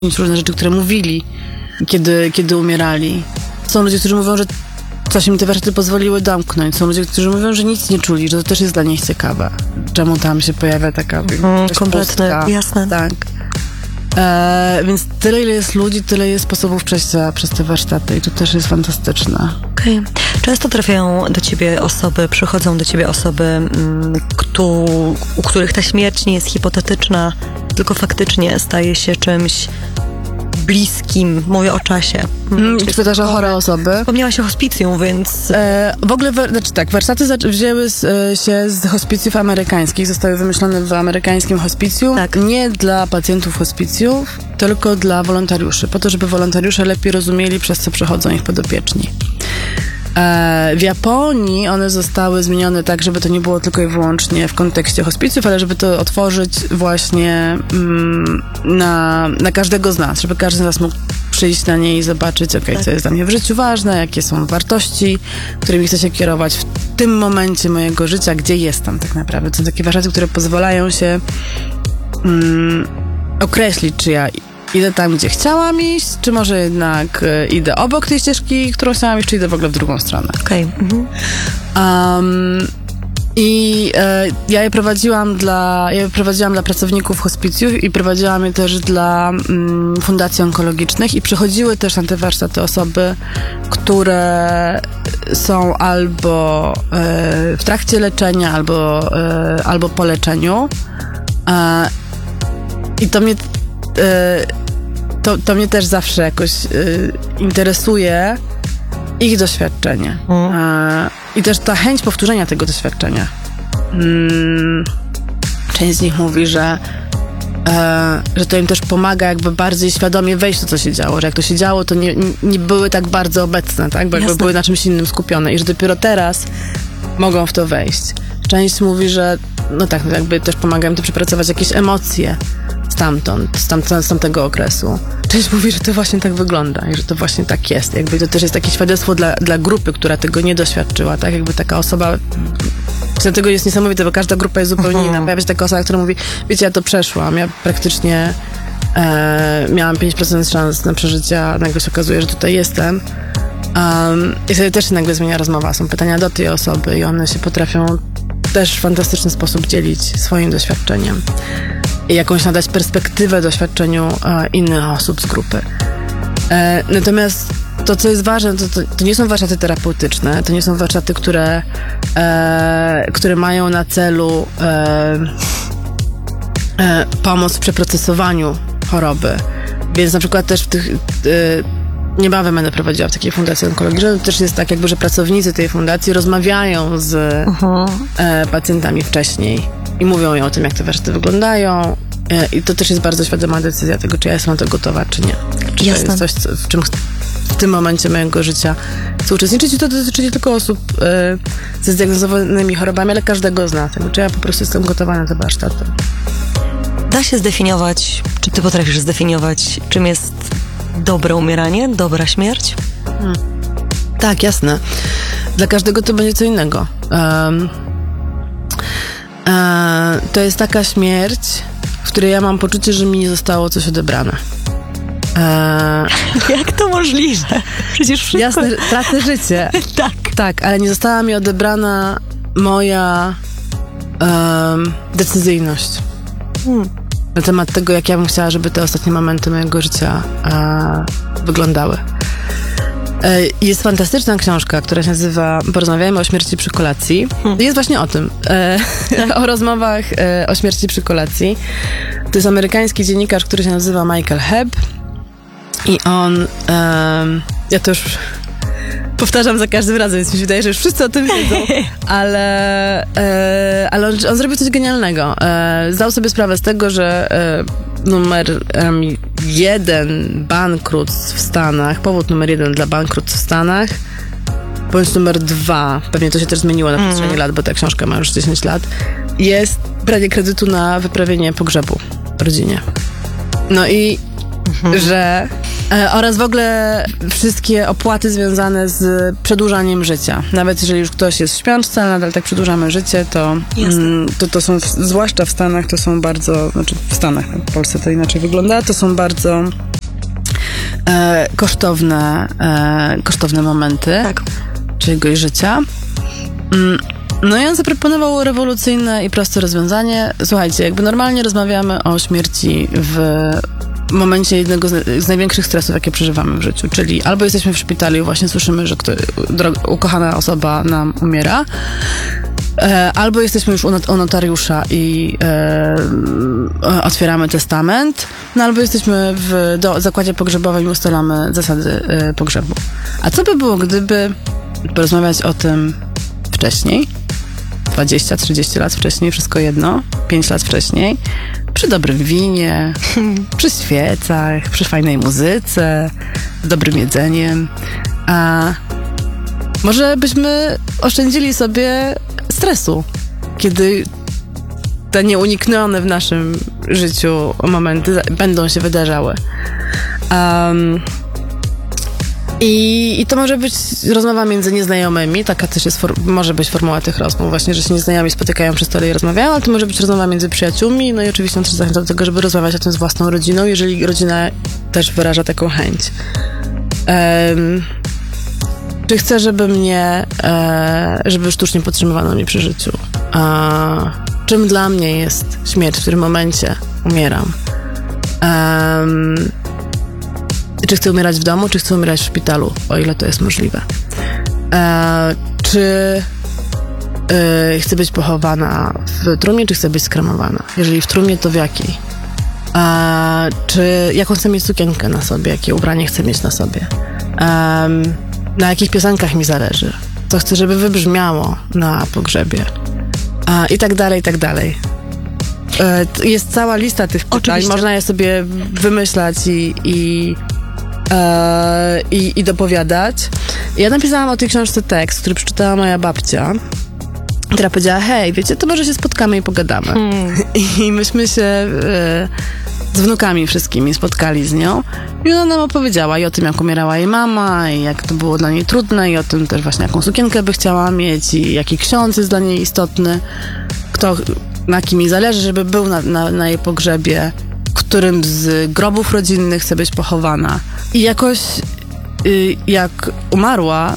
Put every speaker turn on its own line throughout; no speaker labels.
różne rzeczy, które mówili, kiedy umierali. Są ludzie, którzy mówią, że coś im te warsztaty pozwoliły domknąć. Są ludzie, którzy mówią, że nic nie czuli, że to też jest dla nich ciekawe. Czemu tam się pojawia taka
kompletne, jasne.
Tak. Więc tyle, ile jest ludzi, tyle jest sposobów przejścia przez te warsztaty i to też jest fantastyczne.
Okej. Często trafiają do ciebie osoby, przychodzą do ciebie osoby, u których ta śmierć nie jest hipotetyczna, tylko faktycznie staje się czymś bliskim. Mówię o czasie.
Pytasz o chore osoby?
Wspomniałaś o hospicjum, więc...
W ogóle, warsztaty wzięły się z hospicjów amerykańskich. Zostały wymyślone w amerykańskim hospicjum.
Tak.
Nie dla pacjentów hospicjów, tylko dla wolontariuszy. Po to, żeby wolontariusze lepiej rozumieli, przez co przechodzą ich podopieczni. W Japonii one zostały zmienione tak, żeby to nie było tylko i wyłącznie w kontekście hospicjów, ale żeby to otworzyć właśnie na każdego z nas, żeby każdy z nas mógł przyjść na nie i zobaczyć, co jest dla mnie w życiu ważne, jakie są wartości, którymi chcę się kierować w tym momencie mojego życia, gdzie jestem tak naprawdę. To są takie warsztaty, które pozwalają się określić, czy ja idę tam, gdzie chciałam iść, czy może jednak idę obok tej ścieżki, którą chciałam iść, czy idę w ogóle w drugą stronę.
Okej.
Ja je prowadziłam dla pracowników hospicjów i prowadziłam je też dla fundacji onkologicznych i przychodziły też na te warsztaty osoby, które są albo w trakcie leczenia, albo po leczeniu. I to mnie też zawsze jakoś interesuje ich doświadczenie. I też ta chęć powtórzenia tego doświadczenia. Część z nich mówi, że to im też pomaga jakby bardziej świadomie wejść w to, co się działo. Że jak to się działo, to nie były tak bardzo obecne, tak? Bo jakby były na czymś innym skupione i że dopiero teraz mogą w to wejść. Część mówi, że jakby też pomaga im to przepracować jakieś emocje z tamtego okresu. Część mówi, że to właśnie tak wygląda i że to właśnie tak jest. Jakby to też jest takie świadectwo dla grupy, która tego nie doświadczyła, tak? Jakby taka osoba... Dlatego jest niesamowite, bo każda grupa jest zupełnie inna. Pojawia się taka osoba, która mówi, wiecie, ja to przeszłam, ja praktycznie miałam 5% szans na przeżycie, a nagle się okazuje, że tutaj jestem. I wtedy też się nagle zmienia rozmowa. Są pytania do tej osoby i one się potrafią też w fantastyczny sposób dzielić swoim doświadczeniem i jakąś nadać perspektywę doświadczeniu innych osób z grupy. Natomiast to, co jest ważne, to nie są warsztaty terapeutyczne, to nie są warsztaty, które mają na celu pomoc w przeprocesowaniu choroby. Więc na przykład też w tych... Niebawem będę prowadziła w takiej fundacji onkologicznej. To też jest tak, jakby, że pracownicy tej fundacji rozmawiają z pacjentami wcześniej i mówią im o tym, jak te warsztaty wyglądają. I to też jest bardzo świadoma decyzja tego, czy ja jestem na to gotowa, czy nie. Czy to jest coś, w czym w tym momencie mojego życia chcę uczestniczyć. I to dotyczy nie tylko osób ze zdiagnozowanymi chorobami, ale każdego z nas. Czy ja po prostu jestem gotowa na te warsztaty.
Da się zdefiniować, czy ty potrafisz zdefiniować, czym jest dobre umieranie, dobra śmierć?
Tak, jasne. Dla każdego to będzie co innego. To jest taka śmierć, w której ja mam poczucie, że mi nie zostało coś odebrane.
Jak to możliwe? Przecież wszystko...
Jasne, tracę życie. Tak, ale nie została mi odebrana moja decyzyjność. Na temat tego, jak ja bym chciała, żeby te ostatnie momenty mojego życia wyglądały. Jest fantastyczna książka, która się nazywa Porozmawiajmy o śmierci przy kolacji. Jest właśnie o tym. O rozmowach o śmierci przy kolacji. To jest amerykański dziennikarz, który się nazywa Michael Hebb. I on... ja to już powtarzam za każdym razem, więc mi się wydaje, że już wszyscy o tym wiedzą. Ale on zrobił coś genialnego. Zdał sobie sprawę z tego, że powód numer 1 dla bankructw w Stanach, bądź numer 2, pewnie to się też zmieniło na przestrzeni lat, bo ta książka ma już 10 lat, jest branie kredytu na wyprawienie pogrzebu w rodzinie. No i że Oraz w ogóle wszystkie opłaty związane z przedłużaniem życia. Nawet jeżeli już ktoś jest w śpiączce, ale nadal tak przedłużamy życie, to są, zwłaszcza w Stanach, to są bardzo, znaczy w Stanach, w Polsce to inaczej wygląda, to są bardzo kosztowne momenty czyjegoś życia. No i on zaproponował rewolucyjne i proste rozwiązanie. Słuchajcie, jakby normalnie rozmawiamy o śmierci w momencie jednego z największych stresów, jakie przeżywamy w życiu, czyli albo jesteśmy w szpitalu i właśnie słyszymy, że ukochana osoba nam umiera, albo jesteśmy już u notariusza i otwieramy testament, no albo jesteśmy w zakładzie pogrzebowym i ustalamy zasady pogrzebu. A co by było, gdyby porozmawiać o tym wcześniej, 20-30 lat wcześniej, wszystko jedno, 5 lat wcześniej, przy dobrym winie, przy świecach, przy fajnej muzyce, z dobrym jedzeniem. A może byśmy oszczędzili sobie stresu, kiedy te nieuniknione w naszym życiu momenty będą się wydarzały. I to może być rozmowa między nieznajomymi, taka też jest może być formuła tych rozmów, właśnie, że się nieznajomi spotykają przy stole i rozmawiają, ale to może być rozmowa między przyjaciółmi, no i oczywiście on też zachęcam do tego, żeby rozmawiać o tym z własną rodziną, jeżeli rodzina też wyraża taką chęć. Czy chcę, żeby sztucznie podtrzymywano mnie przy życiu? Czym dla mnie jest śmierć, w którym momencie umieram? Czy chcę umierać w domu, czy chcę umierać w szpitalu, o ile to jest możliwe? Czy chcę być pochowana w trumnie, czy chcę być skremowana? Jeżeli w trumnie, to w jakiej? Jaką chcę mieć sukienkę na sobie, jakie ubranie chcę mieć na sobie? Na jakich piosenkach mi zależy? Co chcę, żeby wybrzmiało na pogrzebie? I tak dalej, i tak dalej. Jest cała lista tych pytań. Oczywiście. Można je sobie wymyślać i dopowiadać. Ja napisałam o tej książce tekst, który przeczytała moja babcia, która powiedziała: hej, wiecie, to może się spotkamy i pogadamy. I myśmy się z wnukami wszystkimi spotkali z nią i ona nam opowiedziała i o tym, jak umierała jej mama i jak to było dla niej trudne i o tym też właśnie, jaką sukienkę by chciała mieć i jaki ksiądz jest dla niej istotny, na kim jej zależy, żeby był na jej pogrzebie, którym z grobów rodzinnych chce być pochowana. I jakoś jak umarła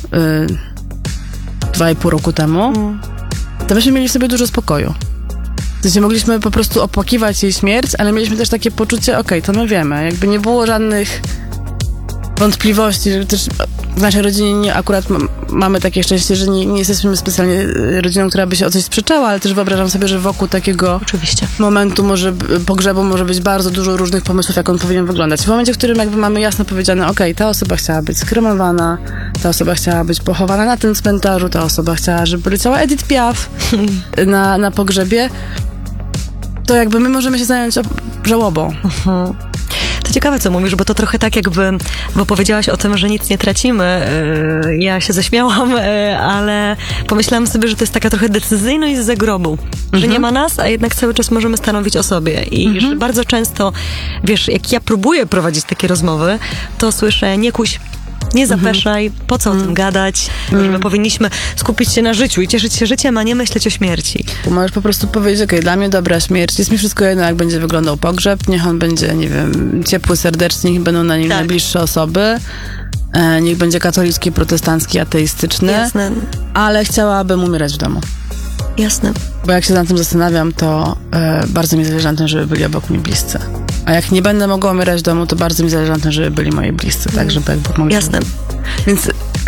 2,5 roku temu, to myśmy mieli w sobie dużo spokoju. W sensie mogliśmy po prostu opłakiwać jej śmierć, ale mieliśmy też takie poczucie, okej, to my wiemy. Jakby nie było żadnych wątpliwości, że też w naszej rodzinie akurat mamy takie szczęście, że nie jesteśmy specjalnie rodziną, która by się o coś sprzeczała, ale też wyobrażam sobie, że wokół takiego momentu pogrzebu może być bardzo dużo różnych pomysłów, jak on powinien wyglądać. W momencie, w którym jakby mamy jasno powiedziane, okej, ta osoba chciała być skremowana, ta osoba chciała być pochowana na tym cmentarzu, ta osoba chciała, żeby leciała Edith Piaf na pogrzebie, to jakby my możemy się zająć żałobą.
To ciekawe, co mówisz, bo to trochę tak jakby, bo powiedziałaś o tym, że nic nie tracimy. Ja się zaśmiałam, ale pomyślałam sobie, że to jest taka trochę decyzyjność z zagrobu. Że nie ma nas, a jednak cały czas możemy stanowić o sobie. I że bardzo często, wiesz, jak ja próbuję prowadzić takie rozmowy, to słyszę: nie kuś, nie zapeszaj, po co o tym gadać? Że my powinniśmy skupić się na życiu i cieszyć się życiem, a nie myśleć o śmierci.
Możesz po prostu powiedzieć: okej, dla mnie dobra śmierć, jest mi wszystko jedno, jak będzie wyglądał pogrzeb, niech on będzie, nie wiem, ciepły, serdeczny, niech będą na nim najbliższe osoby, niech będzie katolicki, protestancki, ateistyczny.
Jasne.
Ale chciałabym umierać w domu.
Jasne.
Bo jak się nad tym zastanawiam, to bardzo mi zależy na tym, żeby byli obok mnie bliscy. A jak nie będę mogła umierać w domu, to bardzo mi zależy na tym, żeby byli moi bliscy, tak, żeby jakby mogli...
Jasne.
Więc...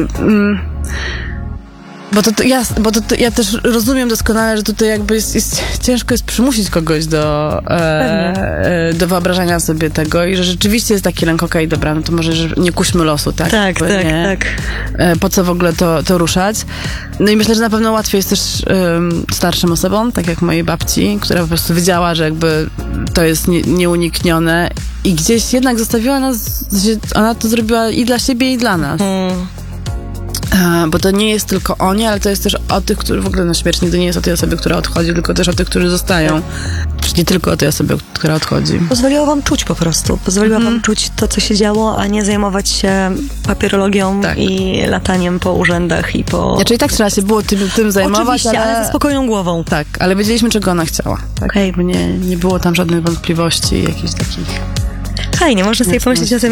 Bo to ja też rozumiem doskonale, że tutaj jakby ciężko jest przymusić kogoś do wyobrażania sobie tego i że rzeczywiście jest taki lęk, okej, dobra, no to może że nie kuśmy losu, tak?
Tak.
Po co w ogóle to ruszać? No i myślę, że na pewno łatwiej jest też starszym osobom, tak jak mojej babci, która po prostu wiedziała, że jakby to jest nieuniknione i gdzieś jednak zostawiła nas, ona to zrobiła i dla siebie, i dla nas. Bo to nie jest tylko o nie, ale to jest też o tych, którzy w ogóle na śmierć nigdy nie jest o tej osobie, która odchodzi, tylko też o tych, którzy zostają. Czyli nie tylko o tej osobie, która odchodzi.
Pozwoliła wam czuć po prostu. Pozwoliła wam czuć to, co się działo, a nie zajmować się papierologią i lataniem po urzędach i po...
Znaczy i tak trzeba się było tym zajmować,
Oczywiście, ale ze spokojną głową.
Tak, ale wiedzieliśmy, czego ona chciała. Tak?
Okej.
Nie było tam żadnych wątpliwości jakichś takich...
Fajnie, można sobie pomyśleć o tym,